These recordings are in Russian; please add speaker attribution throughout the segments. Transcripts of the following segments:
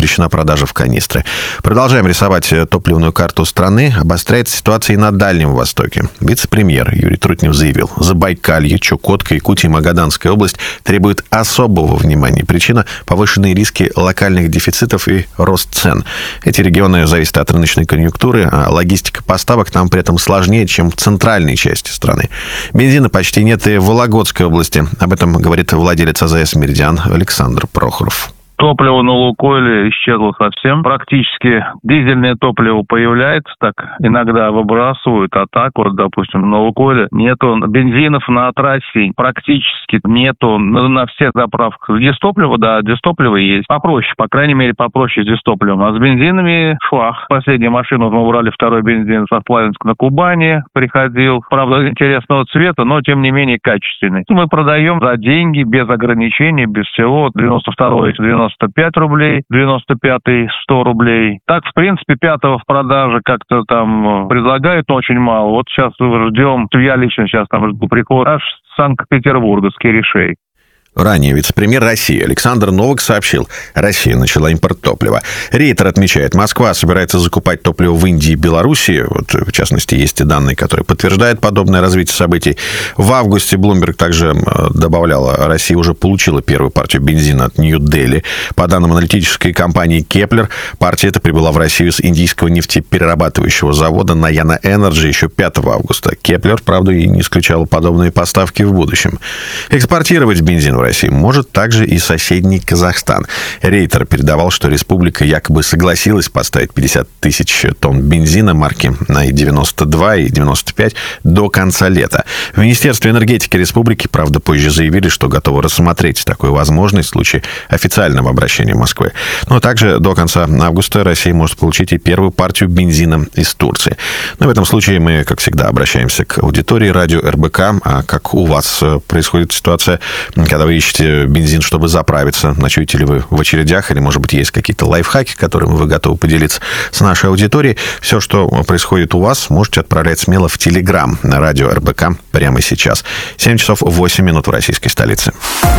Speaker 1: запрещена продажа в канистры. Продолжаем рисовать топливную карту страны. Обостряется ситуация и на Дальнем Востоке. Вице-премьер Юрий Трутнев заявил, Забайкалье, Чукотка, Якутия и Магаданская область требуют особого внимания. Причина – повышенные риски локальных дефицитов и рост цен. Эти регионы зависят от рыночной конъюнктуры, а логистика поставок там при этом сложнее, чем в центральной части страны. Бензина почти нет и в Вологодской области. Об этом говорит владелец АЗС «Меридиан» Александр Прохоров.
Speaker 2: Топливо на «Лукойле» исчезло совсем. Практически дизельное топливо появляется, так иногда выбрасывают, а так вот, допустим, на «Лукойле» нету бензинов на трассе, практически нету на всех заправках. Дистопливо, да, дистопливо есть. Попроще, по крайней мере, попроще с дистопливом. А с бензинами швах. Последнюю машину мы брали второй бензин со Славянска на Кубани, приходил. Правда, интересного цвета, но тем не менее качественный. Мы продаем за деньги, без ограничений, без всего. 92-й, 95 рублей, 95-й 100 рублей. Так, в принципе, 5-го в продаже как-то там предлагают, но очень мало. Вот сейчас ждем, я лично сейчас там жду приход аж с Санкт-Петербурга, с Киришей.
Speaker 1: Ранее вице-премьер России Александр Новак сообщил, Россия начала импорт топлива. Рейтер отмечает, Москва собирается закупать топливо в Индии и Белоруссии. Вот, в частности, есть и данные, которые подтверждают подобное развитие событий. В августе Bloomberg также добавляла, Россия уже получила первую партию бензина от Нью-Дели. По данным аналитической компании Кеплер, партия эта прибыла в Россию с индийского нефтеперерабатывающего завода Nayana Energy еще 5 августа. Кеплер, правда, и не исключал подобные поставки в будущем. Экспортировать бензин в России может также и соседний Казахстан. Рейтер передавал, что республика якобы согласилась поставить 50 тысяч тонн бензина марки на 92 и 95 до конца лета. В Министерстве энергетики республики, правда, позже заявили, что готовы рассмотреть такую возможность в случае официального обращения Москвы. Но также до конца августа Россия может получить и первую партию бензина из Турции. Но в этом случае мы, как всегда, обращаемся к аудитории радио РБК. А как у вас происходит ситуация, когда вы ищете бензин, чтобы заправиться? Ночуете ли вы в очередях? Или, может быть, есть какие-то лайфхаки, которыми вы готовы поделиться с нашей аудиторией? Все, что происходит у вас, можете отправлять смело в Телеграм на радио РБК прямо сейчас. 7 часов 8 минут в российской столице.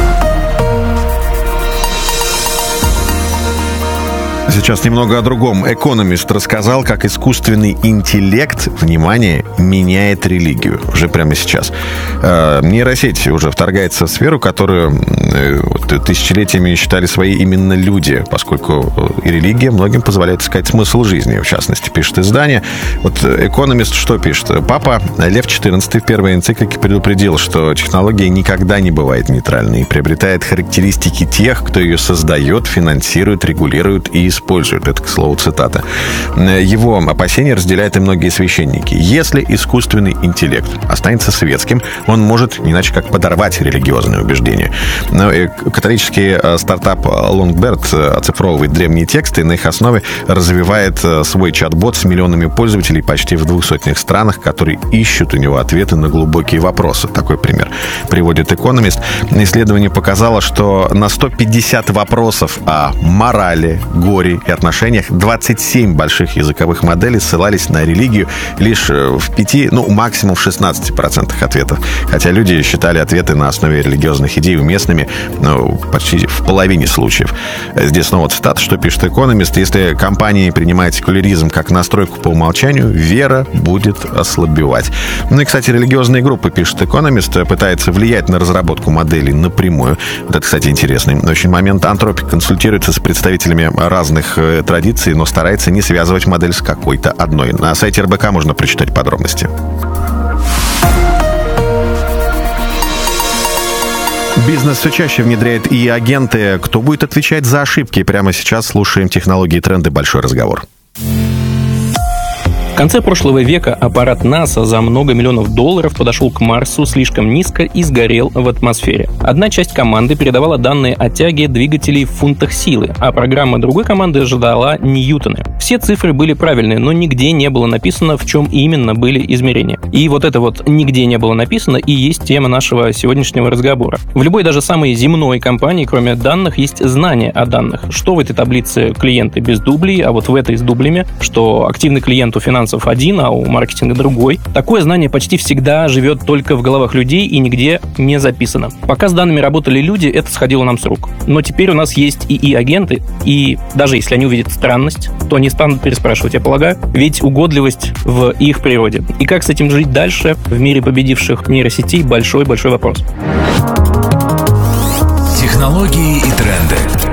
Speaker 1: Сейчас немного о другом. Экономист рассказал, как искусственный интеллект, внимание, меняет религию. Уже прямо сейчас. Нейросеть уже вторгается в сферу, которую тысячелетиями считали своей именно люди, поскольку и религия многим позволяет искать смысл жизни. В частности, пишет издание. Вот экономист что пишет? Папа Лев XIV в первой энциклике предупредил, что технология никогда не бывает нейтральной и приобретает характеристики тех, кто ее создает, финансирует, регулирует и используют. Это, к слову, цитата. Его опасения разделяют и многие священники. Если искусственный интеллект останется светским, он может не иначе как подорвать религиозные убеждения. Но католический стартап Longbird оцифровывает древние тексты и на их основе развивает свой чат-бот с миллионами пользователей почти в 200 странах, которые ищут у него ответы на глубокие вопросы. Такой пример приводит экономист. Исследование показало, что на 150 вопросов о морали, горе и отношениях 27 больших языковых моделей ссылались на религию лишь в 5, максимум в 16% ответов. Хотя люди считали ответы на основе религиозных идей уместными почти в половине случаев. Здесь снова цитата, что пишет экономист. Если компании принимают секуляризм как настройку по умолчанию, вера будет ослабевать. И, кстати, религиозные группы, пишет экономист, пытаются влиять на разработку моделей напрямую. Вот это, кстати, интересный очень момент. Антропик консультируется с представителями разных традиций, но старается не связывать модель с какой-то одной. На сайте РБК можно прочитать подробности. Бизнес все чаще внедряет ИИ-агенты. Кто будет отвечать за ошибки? Прямо сейчас слушаем технологии и тренды. Большой разговор.
Speaker 3: В конце прошлого века аппарат НАСА за много миллионов долларов подошел к Марсу слишком низко и сгорел в атмосфере. Одна часть команды передавала данные о тяге двигателей в фунтах силы, а программа другой команды ждала ньютоны. Все цифры были правильные, но нигде не было написано, в чем именно были измерения. И вот это вот «нигде не было написано» и есть тема нашего сегодняшнего разговора. В любой, даже самой земной компании, кроме данных, есть знание о данных. Что в этой таблице клиенты без дублей, а вот в этой с дублями, что активный клиент у финансовой финансов один, а у маркетинга другой. Такое знание почти всегда живет только в головах людей и нигде не записано. Пока с данными работали люди, это сходило нам с рук. Но теперь у нас есть ИИ-агенты, и даже если они увидят странность, то они станут переспрашивать, я полагаю, ведь угодливость в их природе. И как с этим жить дальше в мире победивших нейросетей – большой-большой вопрос.
Speaker 4: Технологии и тренды.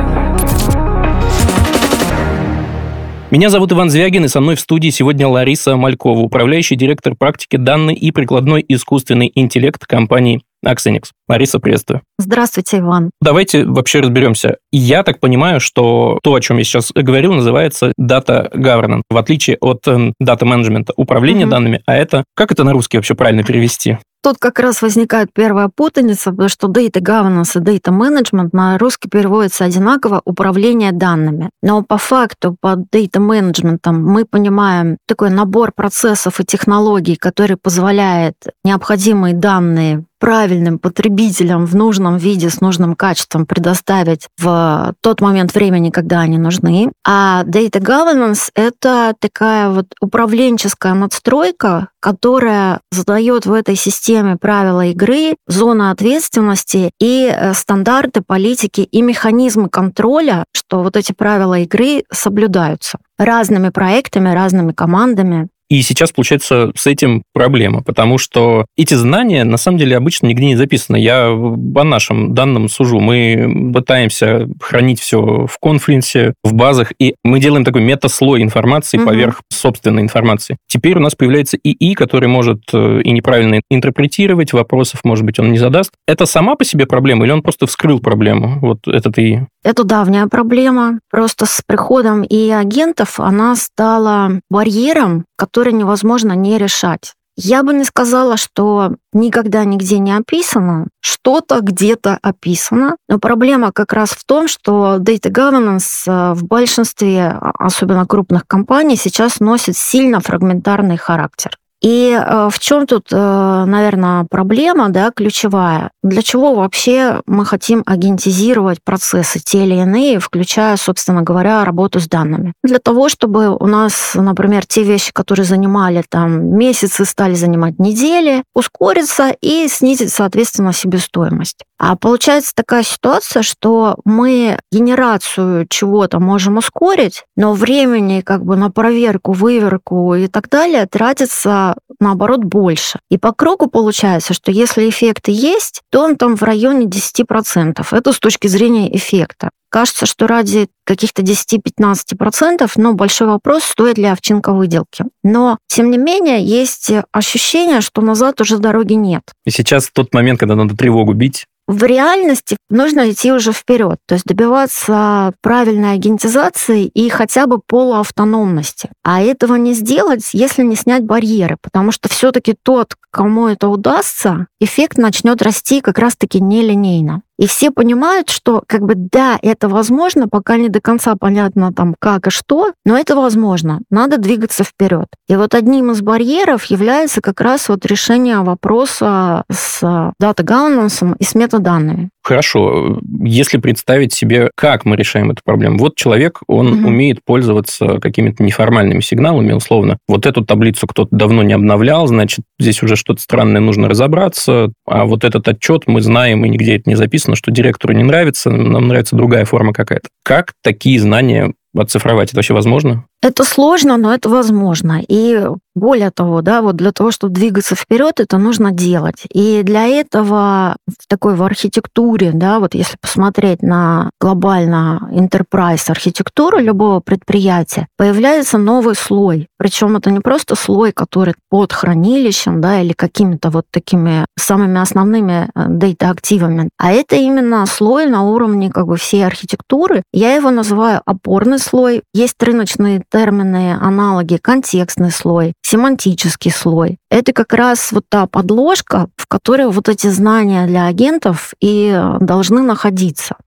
Speaker 3: Меня зовут Иван Звягин, и со мной в студии сегодня Лариса Малькова, управляющий директор практики данный и прикладной искусственный интеллект компании Axenix. Лариса, приветствую.
Speaker 5: Здравствуйте, Иван.
Speaker 3: Давайте вообще разберемся. Я так понимаю, что то, о чем я сейчас говорил, называется Data Governance, в отличие от Data Management, управление данными, а это, как это на русский вообще правильно перевести?
Speaker 5: Тут как раз возникает первая путаница, потому что Data Governance и Data Management на русский переводится одинаково управление данными. Но по факту под Data Management мы понимаем такой набор процессов и технологий, который позволяет необходимые данные правильным потребителям в нужном виде, с нужным качеством предоставить в тот момент времени, когда они нужны. А Data Governance — это такая вот управленческая надстройка, которая задает в этой системе правила игры, зоны ответственности и стандарты, политики и механизмы контроля, что вот эти правила игры соблюдаются разными проектами, разными командами.
Speaker 3: И сейчас, получается, с этим проблема, потому что эти знания, на самом деле, обычно нигде не записаны. Я по нашим данным сужу. Мы пытаемся хранить все в конфликте, в базах, и мы делаем такой метаслой информации поверх собственной информации. Теперь у нас появляется ИИ, который может и неправильно интерпретировать, вопросов, может быть, он не задаст. Это сама по себе проблема, или он просто вскрыл проблему, вот этот ИИ?
Speaker 5: Это давняя проблема. Просто с приходом ИИ-агентов она стала барьером, который невозможно не решать. Я бы не сказала, что никогда нигде не описано, что-то где-то описано, но проблема как раз в том, что Data Governance в большинстве, особенно крупных компаний, сейчас носит сильно фрагментарный характер. И в чем тут, наверное, проблема, ключевая? Для чего вообще мы хотим агентизировать процессы те или иные, включая, собственно говоря, работу с данными? Для того, чтобы у нас, например, те вещи, которые занимали месяцы, стали занимать недели, ускориться и снизить, соответственно, себестоимость. А получается такая ситуация, что мы генерацию чего-то можем ускорить, но времени на проверку, выверку и так далее тратится, наоборот, больше. И по кругу получается, что если эффекты есть, то он в районе 10%. Это с точки зрения эффекта. Кажется, что ради каких-то 10-15%, но большой вопрос, стоит ли овчинка выделки. Но, тем не менее, есть ощущение, что назад уже дороги нет.
Speaker 3: И сейчас тот момент, когда надо тревогу бить.
Speaker 5: В реальности нужно идти уже вперед, то есть добиваться правильной агентизации и хотя бы полуавтономности. А этого не сделать, если не снять барьеры, потому что все-таки тот, кому это удастся, эффект начнет расти как раз-таки нелинейно. И все понимают, что да, это возможно, пока не до конца понятно как и что, но это возможно, надо двигаться вперед. И вот одним из барьеров является как раз решение вопроса с Data Governance и с метаданными.
Speaker 3: Хорошо. Если представить себе, как мы решаем эту проблему. Вот человек, он умеет пользоваться какими-то неформальными сигналами, условно. Вот эту таблицу кто-то давно не обновлял, значит, здесь уже что-то странное, нужно разобраться. А вот этот отчет мы знаем, и нигде это не записано, что директору не нравится, нам нравится другая форма какая-то. Как такие знания оцифровать? Это вообще возможно?
Speaker 5: Это сложно, но это возможно. И более того, для того, чтобы двигаться вперед, это нужно делать. И для этого в архитектуре, если посмотреть на глобально enterprise архитектуру любого предприятия, появляется новый слой. Причем это не просто слой, который под хранилищем, или какими-то такими самыми основными дейта-активами, а это именно слой на уровне всей архитектуры. Я его называю опорный слой. Есть рыночные термины, аналоги, контекстный слой, семантический слой. Это как раз та подложка, в которой эти знания для агентов и должны находиться.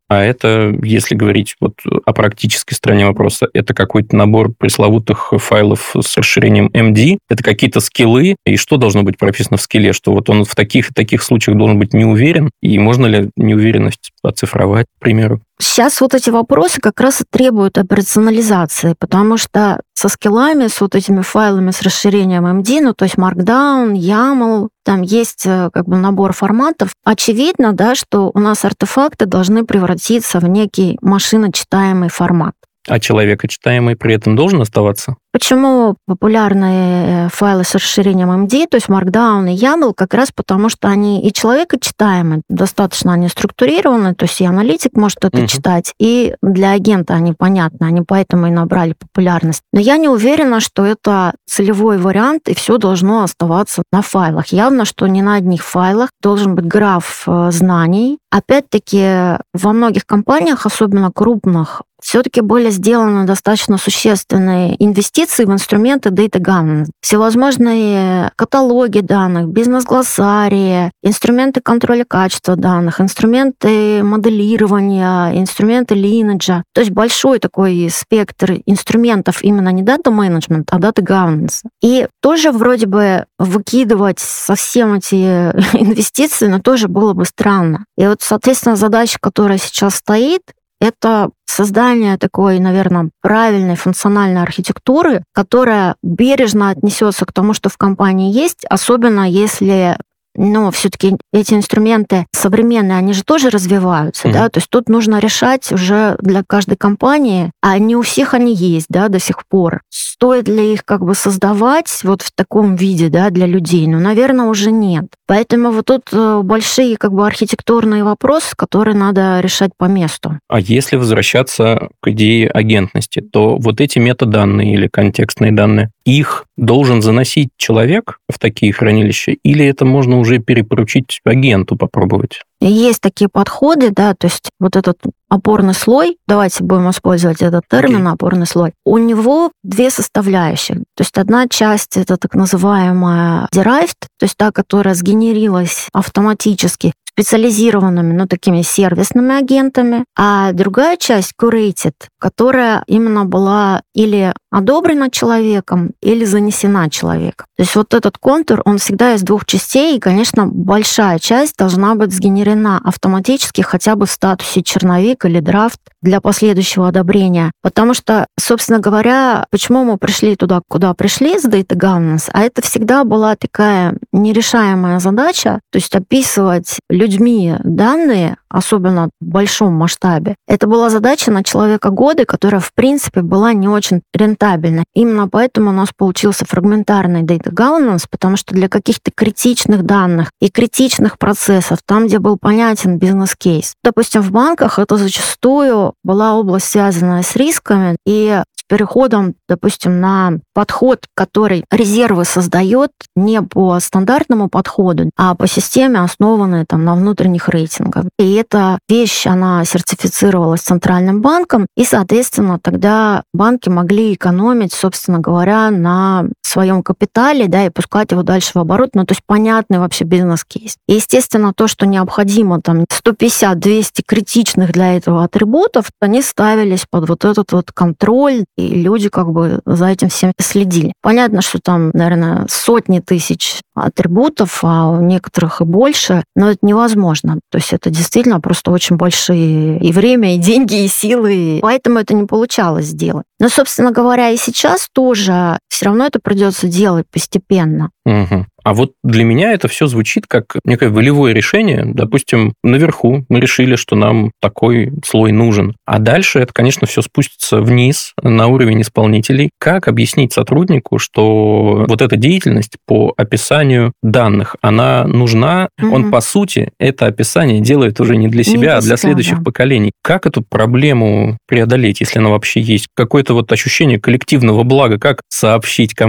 Speaker 3: А это, если говорить вот о практической стороне вопроса, это какой-то набор пресловутых файлов с расширением MD, это какие-то скиллы, и что должно быть прописано в скилле, что вот он в таких и таких случаях должен быть не уверен, и можно ли неуверенность оцифровать, к примеру?
Speaker 5: Сейчас вот эти вопросы как раз и требуют операционализации, потому что со скиллами, с вот этими файлами с расширением MD, ну, то есть Markdown, YAML, там есть как бы набор форматов. Очевидно, да, что у нас артефакты должны превратиться в некий машиночитаемый формат.
Speaker 3: А человекочитаемый при этом должен оставаться?
Speaker 5: Почему популярны файлы с расширением MD, то есть Markdown и YAML, как раз потому, что они и человекочитаемы, достаточно они структурированы, то есть и аналитик может это читать, и для агента они понятны, они поэтому и набрали популярность. Но я не уверена, что это целевой вариант, и все должно оставаться на файлах. Явно, что не на одних файлах должен быть граф знаний. Опять-таки, во многих компаниях, особенно крупных, все-таки были сделаны достаточно существенные инвестиции в инструменты Data Governance. Всевозможные каталоги данных, бизнес-глоссарии, инструменты контроля качества данных, инструменты моделирования, инструменты линеджа. То есть большой такой спектр инструментов именно не Data Management, а Data Governance. И тоже вроде бы выкидывать совсем эти инвестиции, но тоже было бы странно. И вот, соответственно, задача, которая сейчас стоит, это создание такой, наверное, правильной функциональной архитектуры, которая бережно отнесется к тому, что в компании есть, особенно если все-таки эти инструменты современные, они же тоже развиваются, да, то есть тут нужно решать уже для каждой компании, а не у всех они есть, да, до сих пор. Стоит ли их как бы создавать вот в таком виде, да, для людей? Наверное, уже нет. Поэтому вот тут большие как бы архитектурные вопросы, которые надо решать по месту.
Speaker 3: А если возвращаться к идее агентности, то вот эти метаданные или контекстные данные, их должен заносить человек в такие хранилища, или это можно уже перепоручить агенту попробовать?
Speaker 5: Есть такие подходы, да, то есть вот этот опорный слой, давайте будем использовать этот термин, опорный слой, у него две составляющих. То есть одна часть — это так называемая derived, то есть та, которая сгенерилась автоматически специализированными, такими сервисными агентами, а другая часть curated, которая именно была или одобрена человеком, или занесена человеком. То есть вот этот контур, он всегда из двух частей, и, конечно, большая часть должна быть сгенерена автоматически хотя бы в статусе черновик или драфт для последующего одобрения. Потому что, собственно говоря, почему мы пришли туда, куда пришли с Data Governance, а это всегда была такая нерешаемая задача, то есть описывать людьми данные, особенно в большом масштабе. Это была задача на человека годы, которая, в принципе, была не очень рентабельна. Именно поэтому у нас получился фрагментарный Data Governance, потому что для каких-то критичных данных и критичных процессов, там, где был понятен бизнес-кейс. Допустим, в банках это зачастую была область, связанная с рисками, и с переходом, допустим, на подход, который резервы создает не по стандартному подходу, а по системе, основанной там на внутренних рейтингах. И эта вещь, она сертифицировалась Центральным банком, и, соответственно, тогда банки могли экономить, собственно говоря, на своем капитале, да, и пускать его дальше в оборот, то есть понятный вообще бизнес-кейс. И, естественно, то, что необходимо, там, 150-200 критичных для этого атрибутов, они ставились под вот этот вот контроль, и люди как бы за этим всем следили. Понятно, что там, наверное, сотни тысяч атрибутов, а у некоторых и больше, но это невозможно. То есть это действительно просто очень большие и время, и деньги, и силы, поэтому это не получалось сделать. Но, собственно говоря, и сейчас тоже все равно это придется делать постепенно.
Speaker 3: Угу. А вот для меня это все звучит как некое волевое решение. Допустим, наверху мы решили, что нам такой слой нужен. А дальше это, конечно, все спустится вниз на уровень исполнителей. Как объяснить сотруднику, что вот эта деятельность по описанию данных, она нужна? Угу. Он, по сути, это описание делает уже не для себя, а для следующих поколений. Как эту проблему преодолеть, если она вообще есть? Какое-то вот ощущение коллективного блага, как сообщить команде?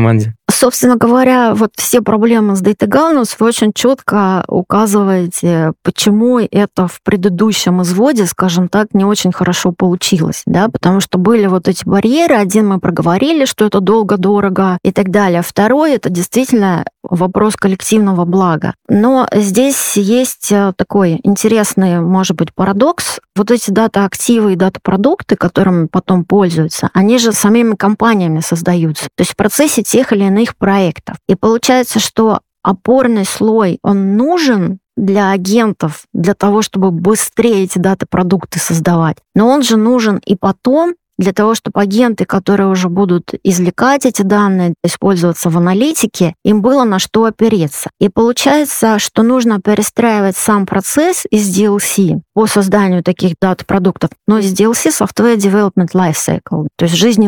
Speaker 5: Собственно говоря, вот все проблемы с Data Governance вы очень четко указываете, почему это в предыдущем изводе, скажем так, не очень хорошо получилось, да, потому что были вот эти барьеры. Один мы проговорили, что это долго, дорого и так далее. Второй — это действительно вопрос коллективного блага. Но здесь есть такой интересный, может быть, парадокс. Вот эти дата-активы и дата-продукты, которыми потом пользуются, они же самими компаниями создаются. То есть в процессе тех или иных проектов. И получается, что опорный слой, он нужен для агентов, для того, чтобы быстрее эти дата-продукты создавать. Но он же нужен и потом для того, чтобы агенты, которые уже будут извлекать эти данные, использоваться в аналитике, им было на что опереться. И получается, что нужно перестраивать сам процесс из DLC по созданию таких дата-продуктов, но из DLC Software Development Lifecycle, то есть жизненный